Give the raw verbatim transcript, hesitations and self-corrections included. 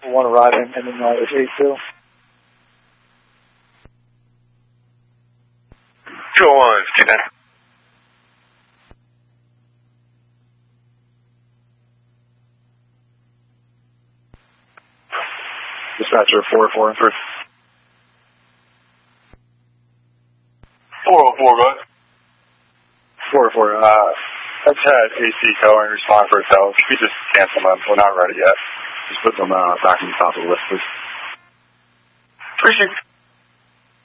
want to ride in, and then uh, it's eight two. two oh one, get that. Dispatcher four four and three. four oh four, bud. four four, uh, let's have A C towing respond for hotels. We just cancel them. We're not ready yet. Just put them uh, back on the top of the list, please. Appreciate it.